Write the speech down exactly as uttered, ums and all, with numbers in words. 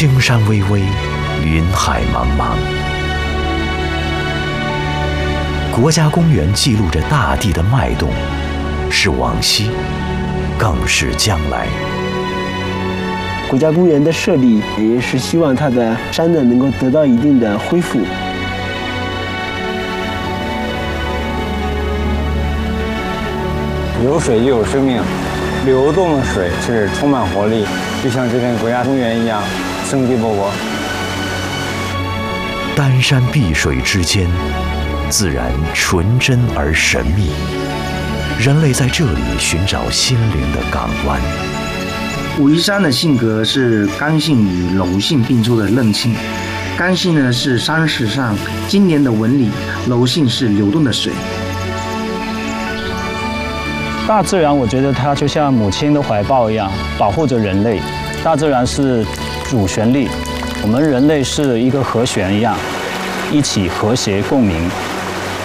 青山巍巍，云海茫茫。国家公园记录着大地的脉动，是往昔，更是将来。 国家公园的设立，也是希望它的山呢能够得到一定的恢复。 有水就有生命，流动的水是充满活力，就像这片国家公园一样，生机勃勃。 丹山碧水之间，自然纯真而神秘。人类在这里寻找心灵的港湾。 武夷山的性格是刚性与柔性并出的韧性。刚性呢是山石上经年的纹理，柔性是流动的水。 大自然，我觉得它就像母亲的怀抱一样，保护着人类。大自然是主旋律，我们人类是一个和弦一样，一起和谐共鸣。